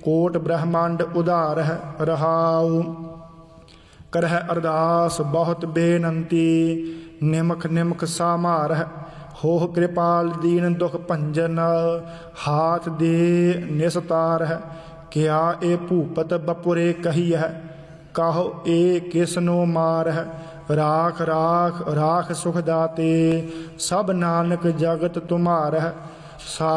Coat ब्रह्मांड उधार है। रहाऊ करह अरदास बहुत बेनंती, निमख निमख सामार है। होह कृपाल दीन दुख भंजन, हाथ दे निस्तार है। क्या ए भूपत बपुरे कही है, कहो ए किसनो मार है। राख राख राख सुख दाते, सब नानक जगत तुम्हार है।